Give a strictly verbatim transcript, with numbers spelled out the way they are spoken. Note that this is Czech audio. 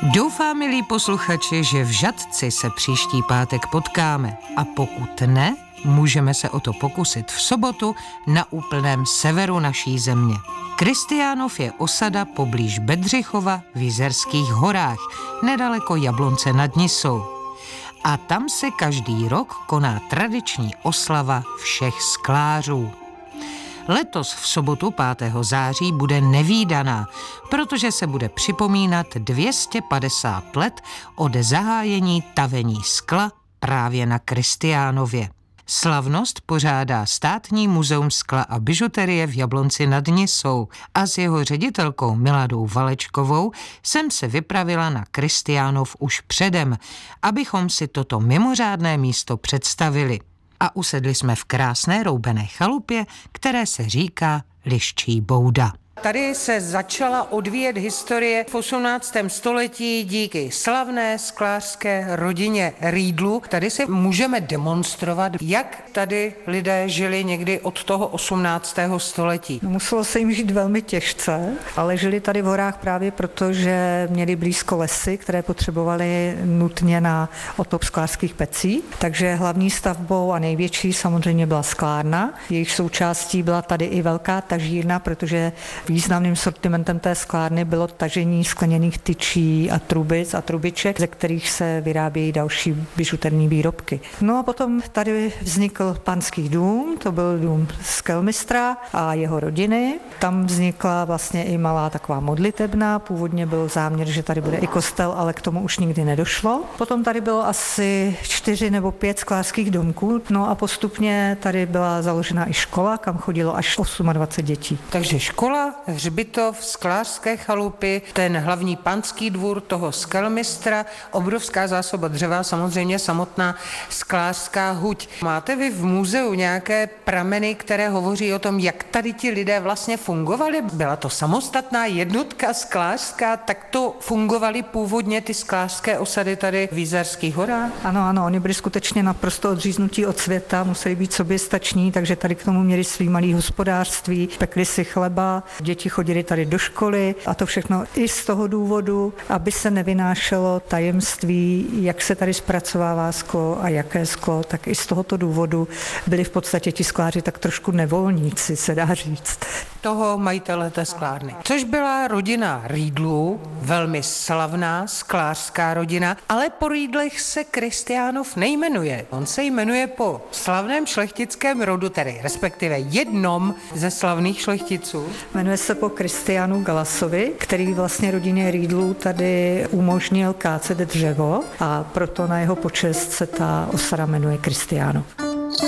Doufám, milí posluchači, že v Žatci se příští pátek potkáme a pokud ne, můžeme se o to pokusit v sobotu na úplném severu naší země. Kristiánov je osada poblíž Bedřichova v Jizerských horách, nedaleko Jablonce nad Nisou. A tam se každý rok koná tradiční oslava všech sklářů. Letos v sobotu pátého září bude nevídaná, protože se bude připomínat dvě stě padesát let od zahájení tavení skla právě na Kristiánově. Slavnost pořádá Státní muzeum skla a bižuterie v Jablonci nad Nisou a s jeho ředitelkou Miladou Valečkovou jsem se vypravila na Kristiánov už předem, abychom si toto mimořádné místo představili. A usedli jsme v krásné roubené chalupě, které se říká Liščí bouda. Tady se začala odvíjet historie v osmnáctém století díky slavné sklářské rodině Riedlů. Tady si můžeme demonstrovat, jak tady lidé žili někdy od toho osmnáctého století. Muselo se jim žít velmi těžce, ale žili tady v horách právě proto, že měli blízko lesy, které potřebovali nutně na otop sklářských pecí. Takže hlavní stavbou a největší samozřejmě byla sklárna. Jejich součástí byla tady i velká tažírna, protože významným sortimentem té sklárny bylo tažení skleněných tyčí a trubic a trubiček, ze kterých se vyrábějí další bižuterní výrobky. No a potom tady vznikl panský dům, to byl dům skelmistra a jeho rodiny. Tam vznikla vlastně i malá taková modlitebna, původně byl záměr, že tady bude i kostel, ale k tomu už nikdy nedošlo. Potom tady bylo asi čtyři nebo pět sklářských domků, no a postupně tady byla založena i škola, kam chodilo až dvacet osm dětí. Takže škola, hřbitov, sklářské chalupy, ten hlavní panský dvůr toho skelmistra, obrovská zásoba dřeva, samozřejmě samotná sklářská huť. Máte vy v muzeu nějaké prameny, které hovoří o tom, jak tady ti lidé vlastně fungovali? Byla to samostatná jednotka sklářská, tak to fungovaly původně ty sklářské osady tady v Jizerských horách? Ano, ano, oni byli skutečně naprosto odříznutí od světa, museli být soběstační, takže tady k tomu měli svý malý hospodářství, pekli si chleba, děti chodili tady do školy a to všechno i z toho důvodu, aby se nevynášelo tajemství, jak se tady zpracovává sklo a jaké sklo, tak i z tohoto důvodu byli v podstatě ti skláři tak trošku nevolníci, se dá říct. Toho majitele té sklárny. Což byla rodina Riedlů, velmi slavná sklářská rodina, ale po Riedlech se Kristiánov nejmenuje. On se jmenuje po slavném šlechtickém rodu, tedy respektive jednom ze slavných šlechticů. Jmenuje se po Kristiánu Galasovi, který vlastně rodině Riedlů tady umožnil kácet dřevo a proto na jeho počest se ta osada jmenuje Kristiánov.